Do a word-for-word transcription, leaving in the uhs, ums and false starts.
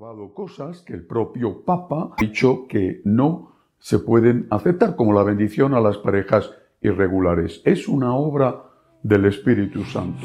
aprobado cosas que el propio Papa ha dicho que no se pueden aceptar, como la bendición a las parejas irregulares. Es una obra del Espíritu Santo.